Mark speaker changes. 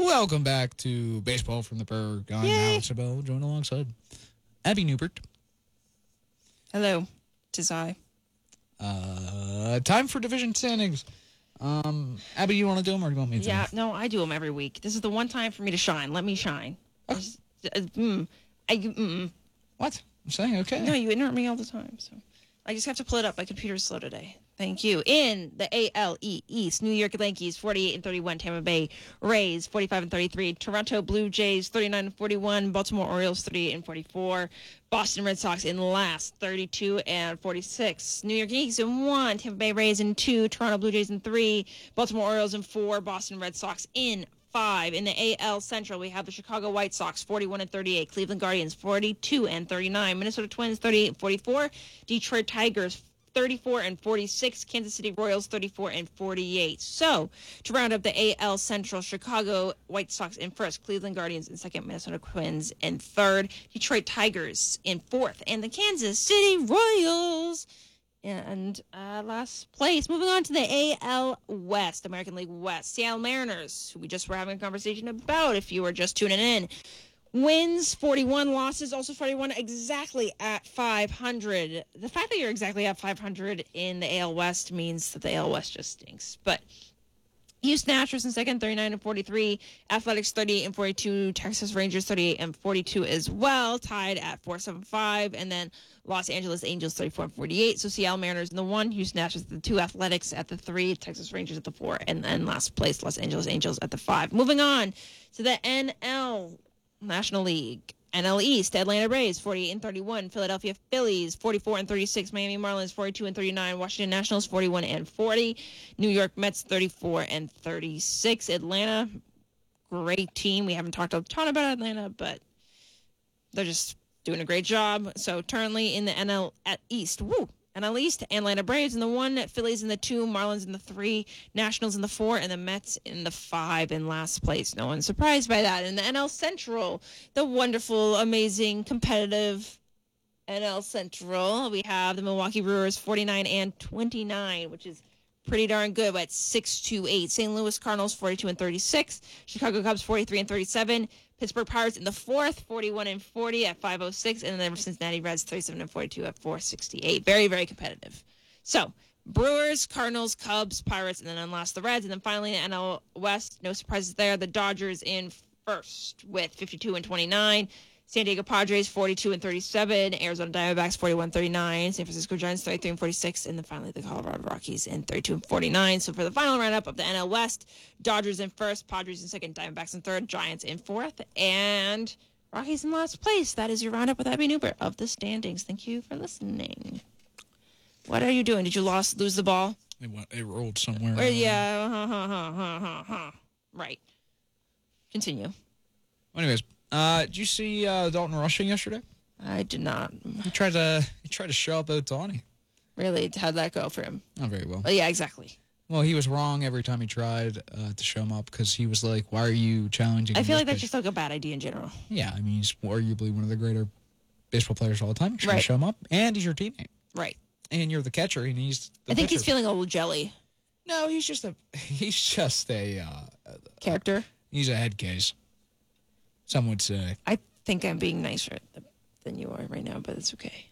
Speaker 1: Welcome back to Baseball from the Berg. I'm Alex Abel, joined alongside Abby Newbert.
Speaker 2: Hello, 'tis I.
Speaker 1: Time for division standings. Abby, you want to do them or do you want me to?
Speaker 2: Yeah, no, I do them every week. This is the one time for me to shine. Let me shine.
Speaker 1: Oh. What? I'm saying okay.
Speaker 2: No, you interrupt me all the time, so I just have to pull it up. My computer's slow today. Thank you. In the AL East, New York Yankees 48-31, Tampa Bay Rays 45-33, Toronto Blue Jays 39-41, Baltimore Orioles 38-44, Boston Red Sox in last 32-46, New York Yankees in 1, Tampa Bay Rays in 2, Toronto Blue Jays in 3, Baltimore Orioles in 4, Boston Red Sox in 5. In the AL Central, we have the Chicago White Sox 41-38, Cleveland Guardians 42-39, Minnesota Twins 38-44, Detroit Tigers 34-46, Kansas City Royals 34-48. So, to round up the AL Central, Chicago White Sox in first, Cleveland Guardians in second, Minnesota Twins in third, Detroit Tigers in fourth, and the Kansas City Royals and last place. Moving on to the AL West, American League West, Seattle Mariners, who we just were having a conversation about if you were just tuning in. Wins 41, losses also 41, exactly at 500. The fact that you're exactly at 500 in the AL West means that the AL West just stinks. But Houston Astros in second, 39-43. Athletics 38-42. Texas Rangers 38-42 as well, tied at 475. And then Los Angeles Angels 34-48. So Seattle Mariners in the 1, Houston Astros at the 2, Athletics at the 3, Texas Rangers at the 4, and then last place Los Angeles Angels at the 5. Moving on to the NL National League. NL East, Atlanta Braves 48-31, Philadelphia Phillies 44-36, Miami Marlins 42-39, Washington Nationals 41-40, New York Mets 34-36. Atlanta, great team. We haven't talked a ton about Atlanta, but they're just doing a great job. So currently in the NL East, NL East, Atlanta Braves in the 1, Phillies in the 2, Marlins in the 3, Nationals in the 4, and the Mets in the 5 in last place. No one's surprised by that. In the NL Central, the wonderful, amazing, competitive NL Central, we have the Milwaukee Brewers 49-29, which is pretty darn good, but 6-8. St. Louis Cardinals 42-36, Chicago Cubs 43-37, Pittsburgh Pirates in the 4th, 41-40 at 506, and then Cincinnati Reds 37-42 at 468. Very, very competitive. So, Brewers, Cardinals, Cubs, Pirates, and then last the Reds. And then finally in the NL West, no surprises there. The Dodgers in first with 52-29. San Diego Padres 42-37, Arizona Diamondbacks 41-39, San Francisco Giants 33-46, and then finally the Colorado Rockies in 32-49. So for the final roundup of the NL West, Dodgers in first, Padres in second, Diamondbacks in third, Giants in fourth, and Rockies in last place. That is your roundup with Abby Newbert of the standings. Thank you for listening. What are you doing? Did you lose the ball?
Speaker 1: It rolled somewhere.
Speaker 2: Right. Continue.
Speaker 1: Anyways. Did you see Dalton rushing yesterday?
Speaker 2: I did not.
Speaker 1: He tried to show up at Donnie.
Speaker 2: Really? How'd that go for him?
Speaker 1: Not very well.
Speaker 2: Oh, yeah, exactly.
Speaker 1: Well, he was wrong every time he tried to show him up because he was like, why are you challenging
Speaker 2: I feel like
Speaker 1: pitch?
Speaker 2: that's just like a bad idea in general.
Speaker 1: Yeah, I mean, he's arguably one of the greater baseball players of all time. You're trying to show him up, and he's your teammate.
Speaker 2: Right.
Speaker 1: And you're the catcher, and he's the
Speaker 2: I think
Speaker 1: pitcher.
Speaker 2: He's feeling a little jelly.
Speaker 1: No, he's just a
Speaker 2: character.
Speaker 1: He's a head case. Some would say.
Speaker 2: I think I'm being nicer than you are right now, but it's okay.